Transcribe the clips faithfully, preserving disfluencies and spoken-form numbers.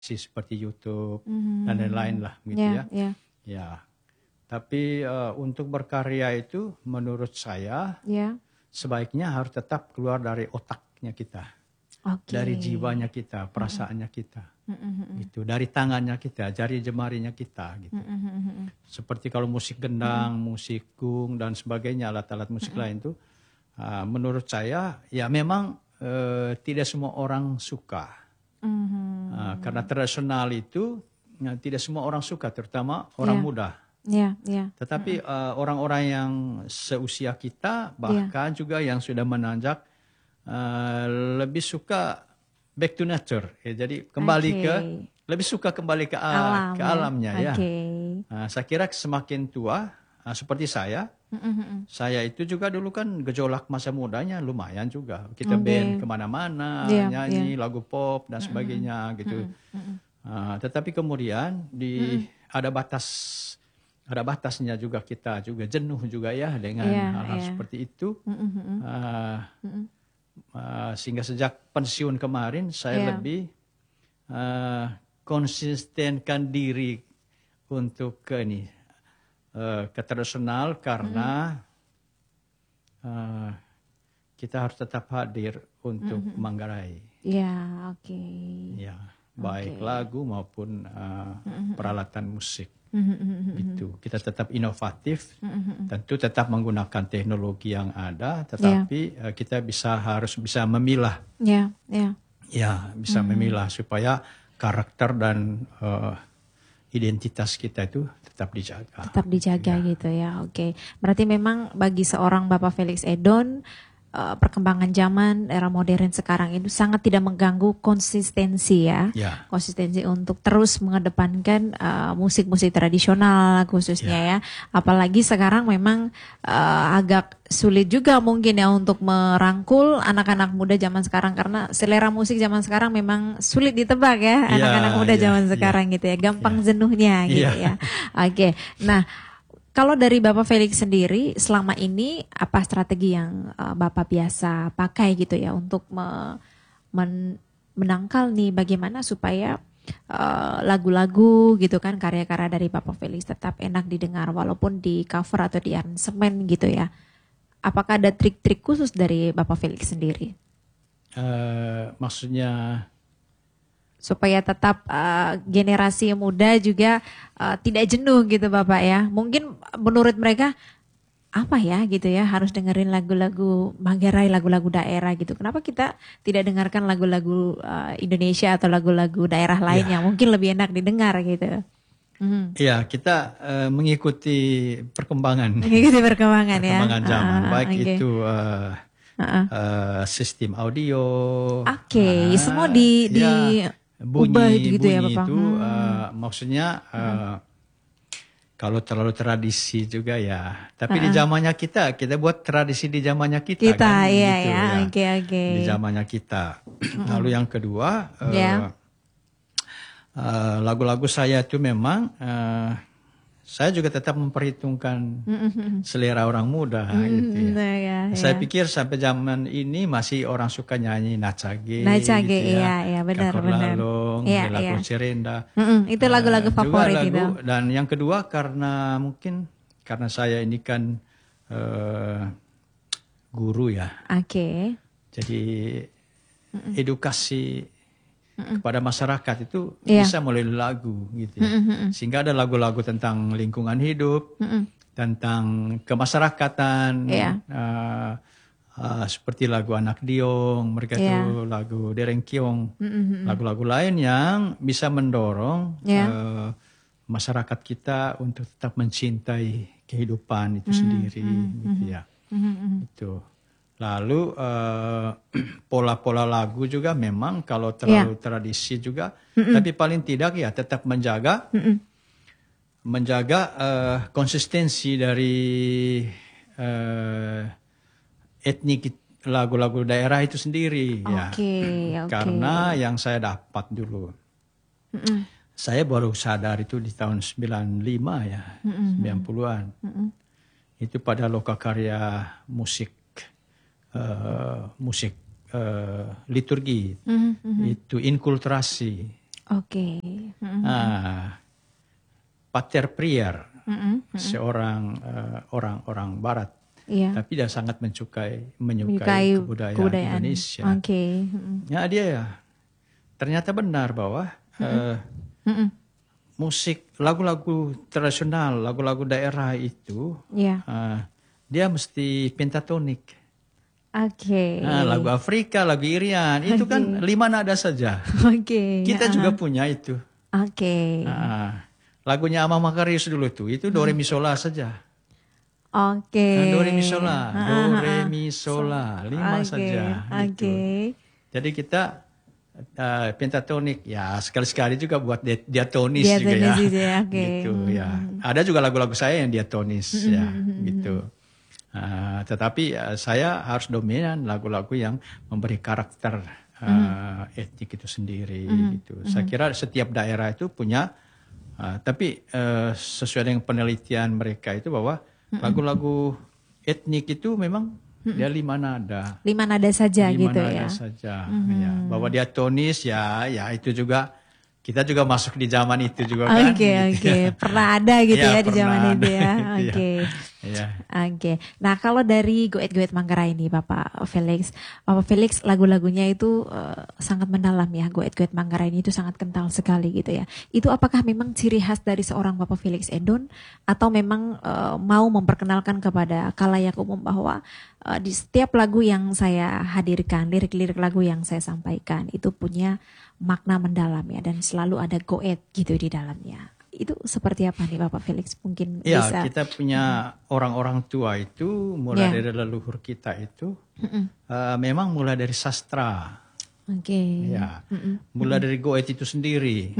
seperti YouTube Mhm. dan lain-lain lah gitu Ya, ya. ya, Ya. Tapi uh, untuk berkarya itu menurut saya ya. sebaiknya harus tetap keluar dari otaknya kita, Oke. dari jiwanya kita, perasaannya kita. Mm-mm. Gitu, dari tangannya kita, jari jemarinya kita gitu. Mm-mm. Seperti kalau musik gendang, musik gung dan sebagainya, alat-alat musik lain itu uh, menurut saya ya memang uh, tidak semua orang suka. Mhm. Uh, karena tradisional itu ya, tidak semua orang suka, terutama orang Ya, muda. ya, ya. Tetapi uh, orang-orang yang seusia kita, bahkan juga yang sudah menanjak, uh, lebih suka back to nature. Ya, jadi kembali Oke. ke, lebih suka kembali ke, uh, Alam ke ya. alamnya ya. Oke. Uh, saya kira semakin tua, uh, seperti saya, Mm-mm. saya itu juga dulu kan gejolak masa mudanya lumayan juga. Kita Oke. band kemana-mana, Ya, nyanyi ya. lagu pop dan sebagainya gitu. Mm-mm. Uh, tetapi kemudian di ada batas, ada batasnya juga, kita juga jenuh juga ya dengan Ya, hal-hal ya. seperti itu. Mm-mm. Uh, Mm-mm. uh, sehingga sejak pensiun kemarin saya Ya. lebih uh, konsistenkan diri untuk ke ini uh, ke tradisional karena uh, kita harus tetap hadir untuk manggarai. Ya, oke. Ya, baik Oke. lagu maupun uh, peralatan musik. Mm-mm. Gitu. Kita tetap inovatif, Mm-mm. tentu tetap menggunakan teknologi yang ada, tetapi uh, kita bisa harus bisa memilah, Ya, ya. ya bisa memilah supaya karakter dan uh, identitas kita itu tetap dijaga. Tetap dijaga Ya. gitu ya. Oke. Berarti memang bagi seorang Bapak Felix Edon, eh, perkembangan zaman era modern sekarang itu sangat tidak mengganggu konsistensi ya. Ya. Konsistensi untuk terus mengedepankan eh, musik-musik tradisional khususnya ya. Apalagi sekarang memang eh, agak sulit juga mungkin ya untuk merangkul anak-anak muda zaman sekarang karena selera musik zaman sekarang memang sulit ditebak ya, Ya, anak-anak muda ya, zaman ya. sekarang gitu ya. Gampang Ya. jenuhnya gitu Ya. ya. Oke. Nah, kalau dari Bapak Felix sendiri, selama ini apa strategi yang uh, Bapak biasa pakai gitu ya untuk me- men- menangkal nih bagaimana supaya uh, lagu-lagu gitu kan karya-karya dari Bapak Felix tetap enak didengar walaupun di cover atau di aransemen gitu ya. Apakah ada trik-trik khusus dari Bapak Felix sendiri Uh, maksudnya supaya tetap uh, generasi muda juga uh, tidak jenuh gitu Bapak ya? Mungkin menurut mereka apa ya gitu ya harus dengerin lagu-lagu Manggarai, lagu-lagu daerah gitu. Kenapa kita tidak dengarkan lagu-lagu uh, Indonesia atau lagu-lagu daerah lain Ya. yang mungkin lebih enak didengar gitu? Mhm. ya kita uh, mengikuti perkembangan, Mengikuti perkembangan ya. perkembangan zaman, Ah, baik oke. itu uh, Ah, ah. uh, sistem audio, Oke, uh, semua di di ya, ubah bunyi gitu ya bunyi Bapak. itu Hmm. uh, maksudnya uh, kalau terlalu tradisi juga ya. Tapi di Ah, ah. zamannya kita, kita buat tradisi di zamannya kita, Kita kan, iya gitu ya. ya. Oke, oke. Di zamannya kita. Lalu yang kedua, uh, Ya. uh, lagu-lagu saya itu memang uh, saya juga tetap memperhitungkan Mm-mm. selera orang muda gitu ya. Nah, ya, Saya ya. pikir sampai zaman ini masih orang suka nyanyi Nacage, Nacage, gitu ya. iya, iya, benar, Kakor benar. Lalong, Iya, Lagu iya. Serenda. Mm-mm, itu lagu-lagu Eh, juga favorit lagu, itu. dan yang kedua karena mungkin karena saya ini kan eh, guru ya. Oke. Jadi edukasi kepada masyarakat itu Iya. bisa melalui lagu gitu ya. Mm-mm. Sehingga ada lagu-lagu tentang lingkungan hidup, Mm-mm. tentang kemasyarakatan, Iya. uh, uh, seperti lagu Anak Diong, mereka Iya. itu lagu Dereng Kiong, Mm-mm. lagu-lagu lain yang bisa mendorong Iya. uh, masyarakat kita untuk tetap mencintai kehidupan itu sendiri, gitu ya. Mm-mm. Itu. Lalu uh, pola-pola lagu juga memang kalau terlalu tradisi juga, tapi paling tidak ya tetap menjaga Mm-mm. menjaga uh, konsistensi dari uh, etnik lagu-lagu daerah itu sendiri ya. Oke, oke. Karena yang saya dapat dulu, Mm-mm. saya baru sadar itu di tahun sembilan puluh lima ya, sembilan puluhan. Mm-mm. Itu pada lokakarya musik uh, musik uh, liturgi, Mm-mm. itu inkulturasi. Oke. Mm-mm. Nah, Pater Prier, Mm-mm. seorang uh, orang-orang Barat, Iya. tapi dia sangat menyukai menyukai, Menyukai kebudayaan, kebudayaan. Indonesia. Oke. Mm-mm. Ya dia ya, ternyata benar bahwa uh, Mm-mm. musik, lagu-lagu tradisional, lagu-lagu daerah itu, Iya. uh, dia mesti pentatonik. Oke. Nah, lagu Afrika, lagu Irian, itu kan lima nada saja. Oke. Kita juga punya itu. Oke. Nah, lagunya Amang Makarius dulu tuh, itu do re mi sol la saja. Oke. Nah, do re mi sol la, do re mi sol la, lima Oke. saja. Gitu. Oke. Jadi kita uh, pentatonik, ya sekali-sekali juga buat di- diatonis juga ya. Diatonis juga ya, oke. Gitu ya. Ada juga lagu-lagu saya yang diatonis ya, gitu. Uh, tetapi uh, saya harus dominan lagu-lagu yang memberi karakter uh, etnik itu sendiri gitu. Saya kira setiap daerah itu punya, uh, tapi uh, sesuai dengan penelitian mereka itu bahwa lagu-lagu etnik itu memang dia lima nada. Lima nada saja Lima gitu nada ya. saja. Ya. Bahwa diatonis ya, ya itu juga kita juga masuk di zaman itu juga kan. Oke, gitu. oke. Pernah ada gitu Ya, ya di pernah zaman ada itu ya. gitu ya. Oke. Ya. Oke. Nah, kalau dari Goet-Goet Manggarai ini Bapak Felix, Bapak Felix lagu-lagunya itu eh, sangat mendalam ya. Goet-Goet Manggarai ini itu sangat kental sekali gitu ya. Itu apakah memang ciri khas dari seorang Bapak Felix Endon atau memang eh, mau memperkenalkan kepada khalayak umum bahwa eh, di setiap lagu yang saya hadirkan, lirik-lirik lagu yang saya sampaikan itu punya makna mendalam ya, dan selalu ada goet gitu di dalamnya. Itu seperti apa nih Bapak Felix? Mungkin Ya, bisa. kita punya orang-orang tua itu mulai Ya. dari leluhur kita itu uh, memang mulai dari sastra. Oke. Ya, mulai dari goet itu sendiri.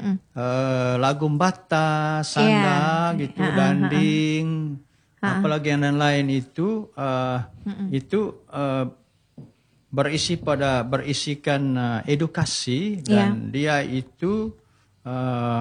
Uh, lagu Mbata, Sanda, Ya. gitu, Ha, ha, ha. Danding, apalagi yang lain itu uh, itu uh, berisi pada berisikan uh, edukasi dan dia itu uh,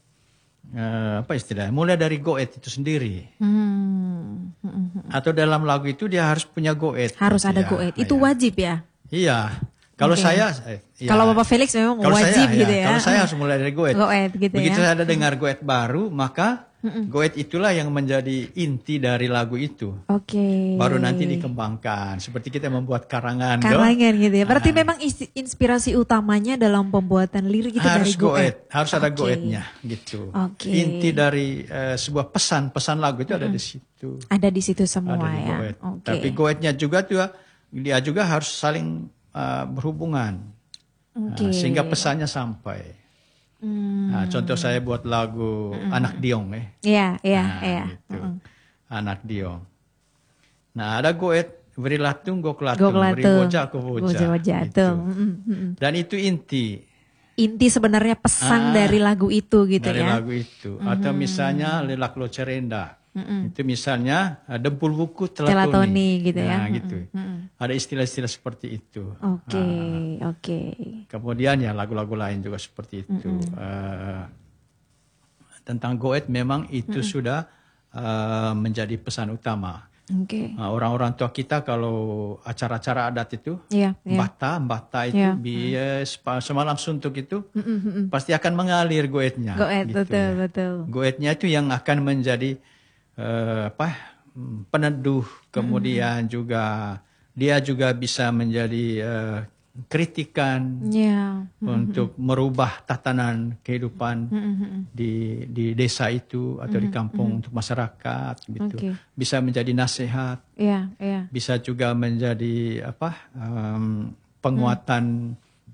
uh, apa istilahnya? Mulai dari goet itu sendiri. Hmm. Mm-mm. Atau dalam lagu itu dia harus punya goet. Harus ada Ya, goet. Itu ya. wajib ya? Iya. Kalau Oke. saya, eh, ya. Kalau Bapak Felix memang Kalau wajib saya, gitu ya? Kalau saya harus mulai dari goet. Goet gitu Begitu ya? saya ada dengar goet baru, maka goet itulah yang menjadi inti dari lagu itu. Oke. Baru nanti dikembangkan. Seperti kita membuat karangan. Karangan dong. gitu ya. Berarti Ah. memang isi- inspirasi utamanya dalam pembuatan lirik itu harus dari goet. Harus ada Oke. goetnya gitu. Oke. Inti dari eh, sebuah pesan, pesan lagu itu ada di situ. Ada di situ semua Ada di ya. goet. Oke. Tapi goetnya juga tuh dia juga harus saling uh, berhubungan. Oke. Nah, sehingga pesannya sampai. Hmm. Nah, contoh saya buat lagu Anak Diong eh. Iya, iya, Nah, iya. gitu. Mm-mm. Anak Diong. Nah, ada goet beri latung gok latung, Gok beri latung, bocah ke bocah. bocah-bocah, gitu. tuh. Mm, mm, mm. Dan itu inti Inti sebenarnya pesan Ah, dari lagu itu gitu dari ya. lagu itu. Atau misalnya Lelak Lo Cerenda. Itu misalnya uh, Dempul Buku Telatoni. Telatoni gitu ya. Nah, gitu. Ada istilah-istilah seperti itu. Oke, Ah. oke. Kemudian ya lagu-lagu lain juga seperti itu. Uh, tentang goet memang itu sudah uh, menjadi pesan utama. Oke. Nah, orang-orang tua kita kalau acara-acara adat itu, Iya, iya. mbata, mbata itu Iya. bias pa- semalam suntuk itu pasti akan mengalir goetnya. Goet, gitu betul, ya. betul. Goetnya itu yang akan menjadi eh, apa mm, peneduh, kemudian juga dia juga bisa menjadi eh, kritikan Iya. untuk merubah tatanan kehidupan di di desa itu atau di kampung untuk masyarakat gitu. Oke. Bisa menjadi nasihat, Iya, iya. bisa juga menjadi apa em, penguatan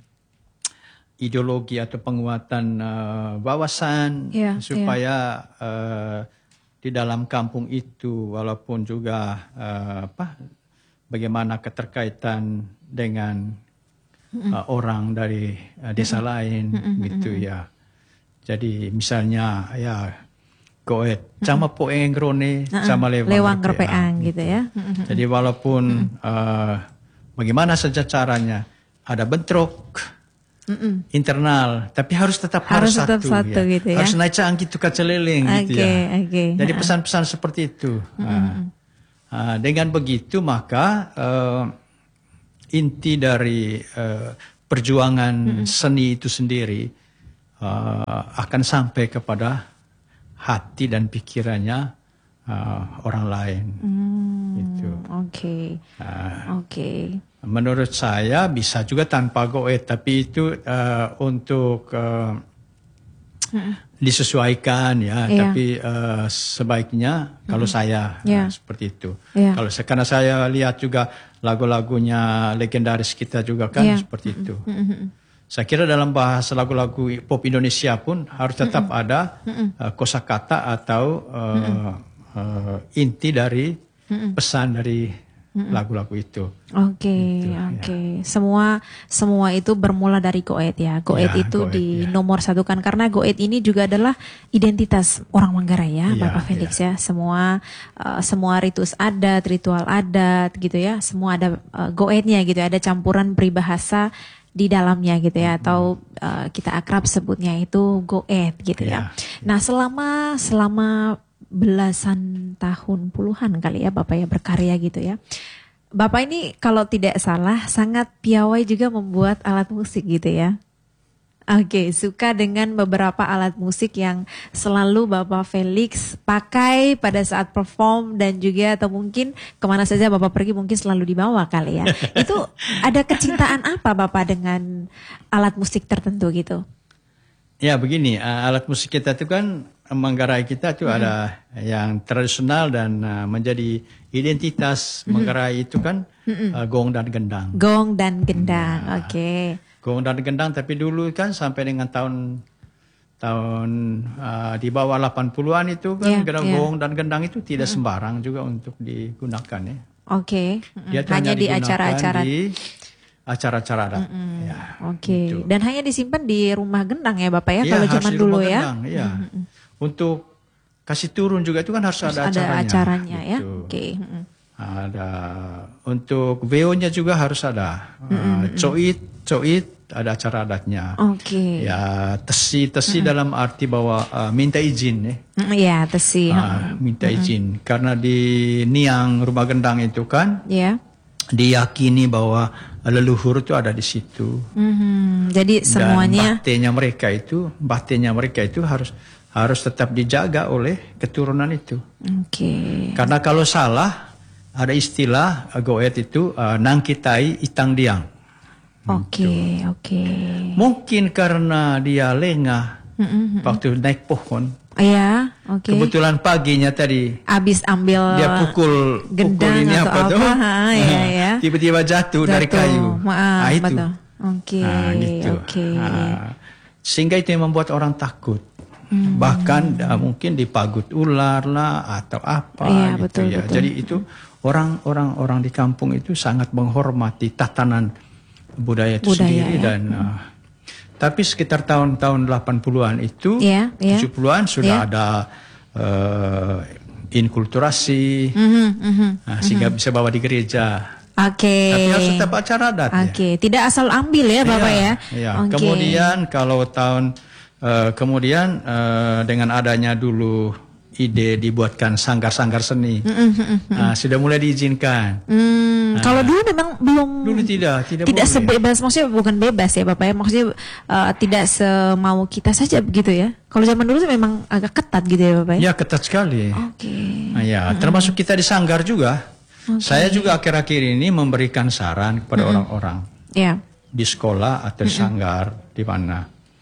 ideologi atau penguatan eh, wawasan Iya, supaya eh, di dalam kampung itu walaupun juga eh, apa bagaimana keterkaitan dengan eh, orang dari eh, desa lain gitu ya. Jadi misalnya ya goet cama poeng grone sama lewang, Lewang gerpeang, gerpeang gitu ya. Jadi walaupun eh, bagaimana saja caranya ada bentrok internal, tapi harus tetap Harus harus, tetap satu, satu ya. gitu ya. Harus naik cang gitu kaceleling gitu Oke, ya. oke. Jadi Ha. pesan-pesan seperti itu. Nah, ah, dengan begitu maka eh, inti dari eh, perjuangan seni itu sendiri uh, akan sampai kepada hati dan pikirannya uh, orang lain. Hmm, gitu. Oke. Okay. Uh, Oke. Okay. Menurut saya bisa juga tanpa goet, tapi itu uh, untuk uh, disesuaikan ya. Yeah. Tapi uh, sebaiknya kalau mm-hmm. saya yeah. uh, seperti itu. Yeah. Kalau karena saya lihat juga lagu-lagunya legendaris kita juga kan yeah. seperti itu. Mm-hmm. Saya kira dalam bahasa lagu-lagu pop Indonesia pun harus tetap mm-hmm. ada uh, kosakata atau uh, mm-hmm. uh, inti dari mm-hmm. pesan dari Mm-mm. lagu-lagu itu. Oke, okay, oke. Okay. Ya. Semua semua itu bermula dari goet ya. Goet ya, itu di ya. nomor satukan karena goet ini juga adalah identitas orang Manggarai ya, ya Bapak Felix ya. ya. Semua uh, semua ritus adat, ritual adat gitu ya. Semua ada uh, goetnya gitu ya. Ada campuran peribahasa di dalamnya gitu ya, atau uh, kita akrab sebutnya itu goet gitu ya. ya. Nah, selama selama belasan tahun, puluhan kali ya Bapak ya berkarya gitu ya. Bapak ini kalau tidak salah sangat piawai juga membuat alat musik gitu ya. Oke, okay, suka dengan beberapa alat musik yang selalu Bapak Felix pakai pada saat perform dan juga atau mungkin kemana saja Bapak pergi mungkin selalu dibawa kali ya. Itu ada kecintaan apa Bapak dengan alat musik tertentu gitu? Ya begini, alat musik kita itu kan Manggarai kita itu hmm. ada yang tradisional dan uh, menjadi identitas hmm. Manggarai itu kan hmm. uh, gong dan gendang. Gong dan gendang, nah, oke. Okay. Gong dan gendang, tapi dulu kan sampai dengan tahun tahun uh, di bawah delapan puluhan itu kan yeah, yeah. gong dan gendang itu tidak hmm. sembarang juga untuk digunakan ya. Oke. Okay. Hmm. Hanya di acara-acara di acara-acara adat. Mm-hmm. Ya, Oke. Okay. gitu. Dan hanya disimpan di rumah gendang ya Bapak ya, ya kalau zaman dulu ya. Gendang, ya. Mm-hmm. Untuk kasih turun juga itu kan harus, harus ada, ada acaranya. acaranya gitu. ya. Oke. Okay. Mm-hmm. Ada untuk V O-nya juga harus ada. Mm-hmm. Uh, coit, coit ada acara adatnya. Oke. Okay. Ya, tesi, tesi mm-hmm. dalam arti bahwa uh, minta izin ya. Mm, ya, tesi. Uh, minta mm-hmm. izin karena di Niang rumah gendang itu kan. Ya. Yeah. Diyakini bahwa leluhur itu ada di situ. Mm-hmm. Jadi semuanya. Dan bahtenya mereka itu, bahtenya mereka itu harus harus tetap dijaga oleh keturunan itu. Oke. Okay. Karena kalau salah, ada istilah goet itu uh, nangkitai itang diang. Oke, okay, oke. Okay. Mungkin karena dia lengah mm-hmm. waktu naik pohon. Iya, oke. Okay. Kebetulan paginya tadi habis ambil dia pukul gendang pukul ini atau apa, apa tuh? Ha, ya, ya. Tiba-tiba jatuh, jatuh dari kayu. Maaf, nah, itu. Oke, okay, nah, gitu. oke. Okay. Nah, sehingga itu yang membuat orang takut. Hmm. Bahkan uh, mungkin dipagut ular lah atau apa ya, gitu betul, ya. Betul. Jadi itu orang-orang orang di kampung itu sangat menghormati tatanan budaya itu budaya, sendiri ya. dan uh, tapi sekitar tahun-tahun delapan puluhan itu, yeah, yeah. tujuh puluhan sudah yeah. ada uh, inkulturasi, mm-hmm, mm-hmm, nah, sehingga mm-hmm. bisa bawa di gereja. Oke. Okay. Tapi harus tetap acara adat. Oke, okay. ya. Tidak asal ambil ya Bapak ya. ya. ya. Okay. Kemudian kalau tahun uh, kemudian uh, dengan adanya dulu ide dibuatkan sanggar-sanggar seni, mm-hmm. nah, sudah mulai diizinkan. Mm, nah, kalau dulu memang belum. Dulu tidak, tidak, tidak boleh. sebebas, maksudnya bukan bebas ya Bapak ya, maksudnya uh, tidak semau kita saja begitu ya. Kalau zaman dulu memang agak ketat gitu ya Bapak ya. Ya ketat sekali. Oke. Okay. Nah, ya, mm-hmm. termasuk kita di sanggar juga. Okay. Saya juga akhir-akhir ini memberikan saran kepada mm-hmm. orang-orang yeah. di sekolah atau di sanggar mm-hmm. di mana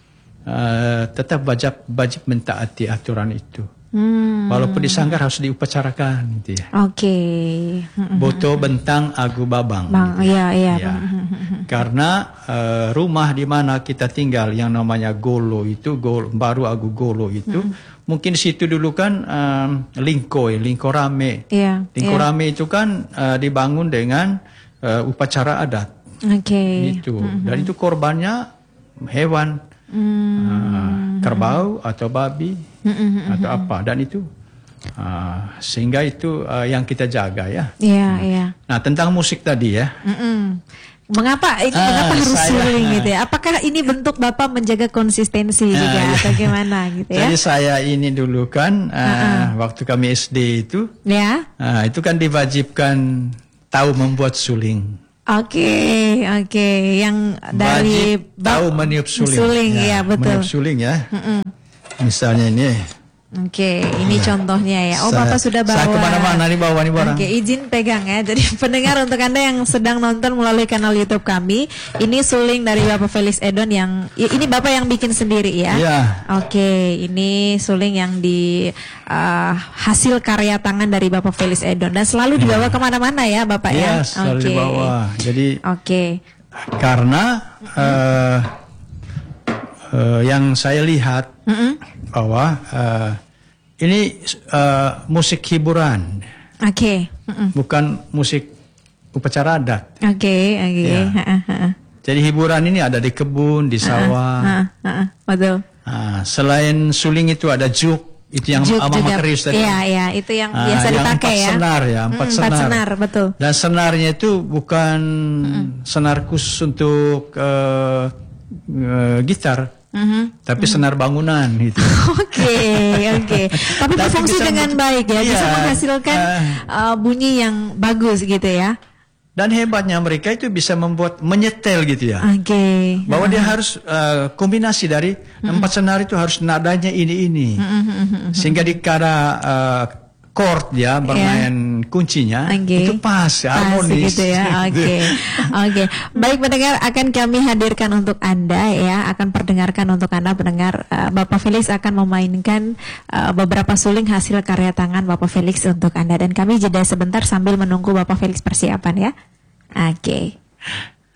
uh, tetap wajib wajib mentaati aturan itu. Hmm. Walaupun di sanggar harus diupacarakan gitu ya. Oke. Okay. Boto bentang agu babang. Bang, gitu iya iya. Ya. Karena uh, rumah di mana kita tinggal yang namanya golo itu, golo, baru agu golo itu, hmm. mungkin di situ dulu kan um, lingkoi, lingko rame. Iya. Lingko iya. rame itu kan uh, dibangun dengan uh, upacara adat. Oke. Okay. Gitu. Hmm. Dan itu korbannya hewan. Hmm. Uh, kerbau atau babi mm-hmm. atau apa, dan itu uh, sehingga itu uh, yang kita jaga ya. Iya yeah, iya. Yeah. Nah tentang musik tadi ya. Mm-mm. Mengapa ini ah, mengapa harus saya, suling gitu ya? Apakah ini bentuk Bapak menjaga konsistensi ah, juga ya. atau gimana gitu ya? Jadi saya ini dulu kan uh, uh-uh. waktu kami S D itu, ya, uh, itu kan diwajibkan tahu membuat suling. Oke, oke, yang dari Wajib tahu meniup suling. Suling, ya, betul. Meniup suling ya. Mm-mm. Misalnya ini. Oke, ini Nah, contohnya ya. Oh, saya, Bapak sudah bawa. Saya kemana-mana nih bawa nih barang. Oke, izin pegang ya. Jadi pendengar, untuk Anda yang sedang nonton melalui kanal YouTube kami, ini suling dari Bapak Felix Edon yang ini Bapak yang bikin sendiri ya. Iya. Oke, ini suling yang di uh, hasil karya tangan dari Bapak Felix Edon dan selalu dibawa ya. Kemana-mana ya, Bapak ya. ya. Selalu Oke. dibawa. Jadi. Oke. Karena uh, uh, yang saya lihat mm-hmm. bahwa uh, ini uh, musik hiburan, oke, okay. bukan musik upacara adat. Oke, okay, oke. Okay. Ya. Jadi hiburan ini ada di kebun, di sawah. Uh, uh, uh, uh, betul. Uh, selain suling itu ada juk, itu yang Mama Krius tadi. Iya, iya, itu yang uh, biasa dipakai empat ya. Senar ya, empat hmm, senar. Empat senar, betul. Dan senarnya itu bukan mm. senar khusus untuk uh, uh, gitar. Mm-hmm. Tapi mm-hmm. senar bangunan gitu. Oke, oke. Tapi berfungsi dengan baik ya, iya, bisa menghasilkan uh, uh, bunyi yang bagus gitu ya. Dan hebatnya mereka itu bisa membuat menyetel gitu ya. Oke. Okay. Bahwa uh-huh. dia harus uh, kombinasi dari mm-hmm. empat senar itu harus nadanya ini ini. Mm-hmm. Sehingga di kada uh, chord ya bermain yeah. kuncinya okay. itu pas, harmonis gitu ya. Oke. Okay. Oke. Okay. Baik pendengar, akan kami hadirkan untuk Anda ya, akan perdengarkan untuk Anda pendengar, uh, Bapak Felix akan memainkan uh, beberapa suling hasil karya tangan Bapak Felix untuk Anda, dan kami jeda sebentar sambil menunggu Bapak Felix persiapan ya. Oke. Okay.